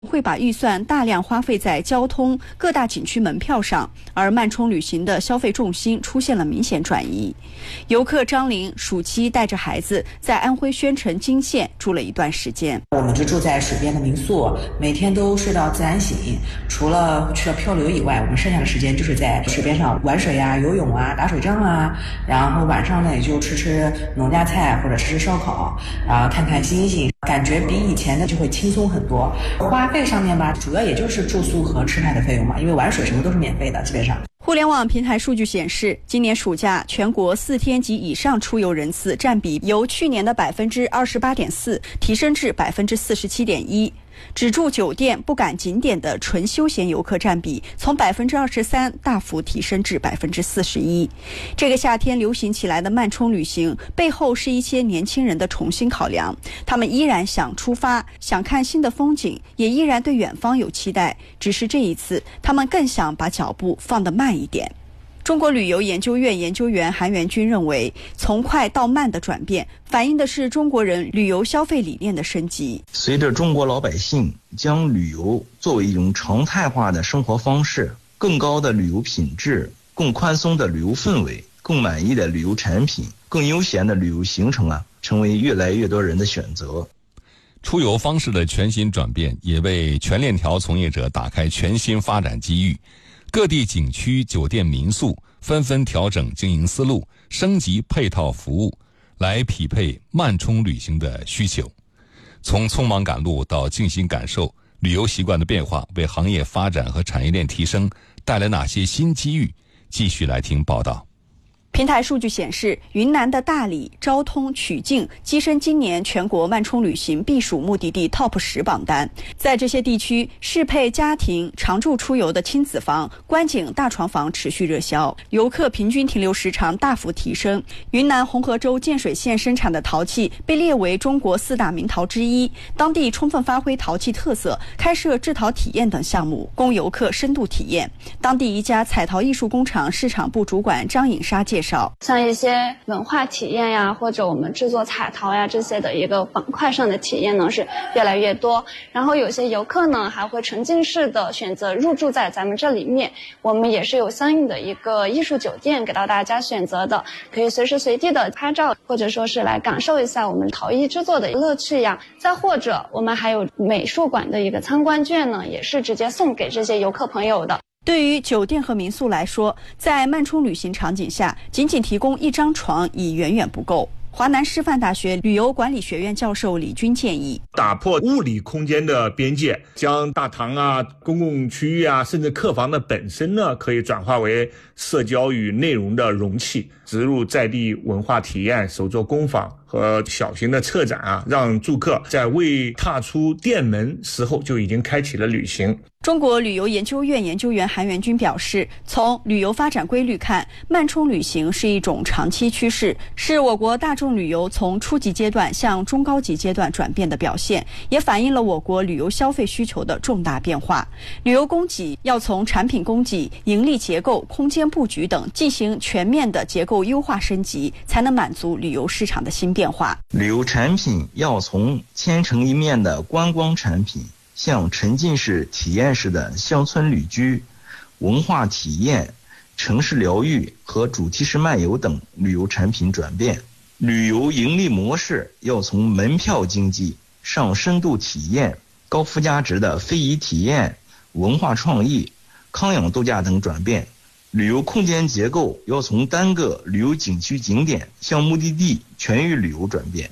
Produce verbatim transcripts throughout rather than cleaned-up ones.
会把预算大量花费在交通、各大景区门票上，而慢充旅行的消费重心出现了明显转移。游客张玲暑期带着孩子在安徽宣城金县住了一段时间。 我们就住在水边的民宿，每天都睡到自然醒，除了去了漂流以外，我们剩下的时间就是在水边上玩水啊、游泳啊、打水仗啊，然后晚上呢也就吃吃农家菜或者吃吃烧烤，然后看看星星，感觉比以前的就会轻松很多。花费上面吧，主要也就是住宿和吃饭的费用嘛，因为玩水什么都是免费的，基本上。 互联网平台数据显示，今年暑假全国四天及以上出游人次占比由去年的百分之二十八点四提升至百分之四十七点一。只住酒店不赶景点的纯休闲游客占比从百分之二十三大幅提升至百分之四十一。这个夏天流行起来的慢充旅行背后是一些年轻人的重新考量，他们依然想出发，想看新的风景，也依然对远方有期待，只是这一次他们更想把脚步放得慢一点。中国旅游研究院研究员韩元军认为，从快到慢的转变反映的是中国人旅游消费理念的升级。 随着中国老百姓将旅游作为一种常态化的生活方式，更高的旅游品质、更宽松的旅游氛围、更满意的旅游产品、更悠闲的旅游行程啊，成为越来越多人的选择。 出游方式的全新转变也为全链条从业者打开全新发展机遇。各地景区、酒店、民宿纷纷调整经营思路，升级配套服务，来匹配慢充旅行的需求。从匆忙赶路到静心感受，旅游习惯的变化为行业发展和产业链提升带来哪些新机遇？继续来听报道。 平台数据显示，云南的大理、昭通、曲靖跻身今年全国慢充旅行避暑目的地 Top 十榜单。在这些地区，适配家庭常住出游的亲子房、观景大床房持续热销，游客平均停留时长大幅提升。云南红河州建水县生产的陶器被列为中国四大名陶之一，当地充分发挥陶器特色，开设制陶体验等项目，供游客深度体验。当地一家彩陶艺术工厂市场部主管张颖莎介绍， 像一些文化体验呀，或者我们制作彩陶呀这些的一个板块上的体验呢是越来越多。然后有些游客呢还会沉浸式的选择入住在咱们这里面，我们也是有相应的一个艺术酒店给到大家选择的，可以随时随地的拍照，或者说是来感受一下我们陶艺制作的乐趣呀。再或者我们还有美术馆的一个参观券呢，也是直接送给这些游客朋友的。 对于酒店和民宿来说，在慢充旅行场景下，仅仅提供一张床已远远不够。华南师范大学旅游管理学院教授李军建议， 打破物理空间的边界，将大堂啊、公共区域啊，甚至客房的本身呢，可以转化为社交与内容的容器，植入在地文化体验、手作工坊和小型的策展啊，让住客在未踏出店门时候就已经开启了旅行。 中国旅游研究院研究员韩元军表示，从旅游发展规律看，慢充旅行是一种长期趋势，是我国大众旅游从初级阶段向中高级阶段转变的表现，也反映了我国旅游消费需求的重大变化。旅游供给要从产品供给、盈利结构、空间布局等进行全面的结构优化升级，才能满足旅游市场的新变化。 旅游产品要从千城一面的观光产品向沉浸式体验式的乡村旅居、文化体验、城市疗愈和主题式漫游等旅游产品转变。旅游盈利模式要从门票经济上深度体验、高附加值的非遗体验、文化创意、康养度假等转变。旅游空间结构要从单个旅游景区景点向目的地全域旅游转变。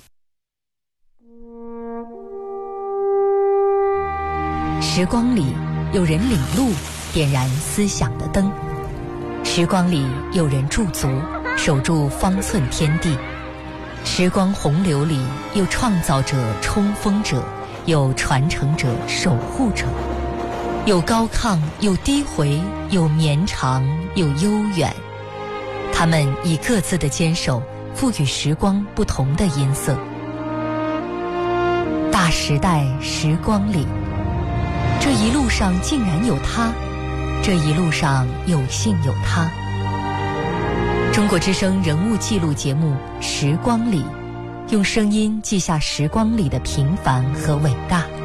时光里有人领路，点燃思想的灯；时光里有人驻足，守住方寸天地；时光洪流里有创造者、冲锋者，有传承者、守护者，有高亢，有低回，有绵长，有悠远。他们以各自的坚守，赋予时光不同的音色。大时代时光里，这一路上竟然有他，这一路上有幸有他。中国之声人物记录节目《时光里》，用声音记下时光里的平凡和伟大。